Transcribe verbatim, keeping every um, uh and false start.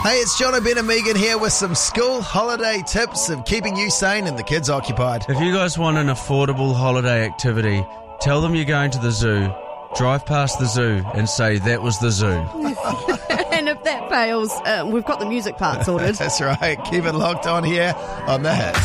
Hey, it's John Ben and Megan here with some school holiday tips of keeping you sane and the kids occupied. If you guys want an affordable holiday activity, tell them you're going to the zoo, drive past the zoo and say that was the zoo. And if that fails, uh, we've got the music part sorted. That's right. Keep it locked on here on The Hits.